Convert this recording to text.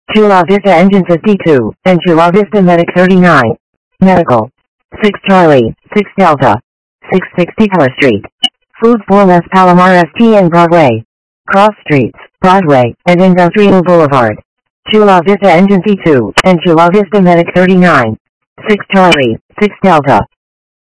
Chula Vista Engine 52, and Chula Vista Medic 39. Medical. 6 Charlie, 6 Delta. 660 Power Street. Food for West Palomar ST and Broadway. Cross Streets, Broadway, and Industrial Boulevard. Chula Vista Engine C2, and Chula Vista Medic 39. 6 Charlie, 6 Delta.